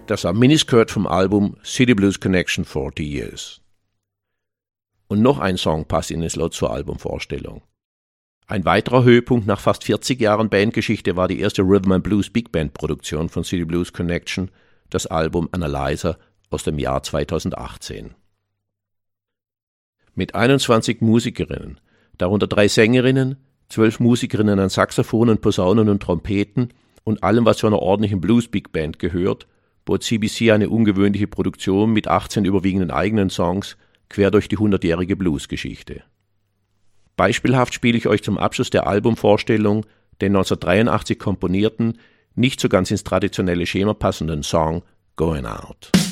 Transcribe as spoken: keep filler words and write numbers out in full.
Das war Miniskirt vom Album City Blues Connection forty Years. Und noch ein Song passt in den Slot zur Albumvorstellung. Ein weiterer Höhepunkt nach fast vierzig Jahren Bandgeschichte war die erste Rhythm and Blues Big Band Produktion von City Blues Connection, das Album Analyzer aus dem Jahr zweitausendachtzehn. Mit einundzwanzig Musikerinnen, darunter drei Sängerinnen, zwölf Musikerinnen an Saxophonen, Posaunen und Trompeten und allem, was zu einer ordentlichen Blues Big Band gehört, bot C B C eine ungewöhnliche Produktion mit achtzehn überwiegenden eigenen Songs quer durch die hundertjährige Bluesgeschichte. Beispielhaft spiele ich euch zum Abschluss der Albumvorstellung den neunzehnhundertdreiundachtzig komponierten, nicht so ganz ins traditionelle Schema passenden Song Going Out.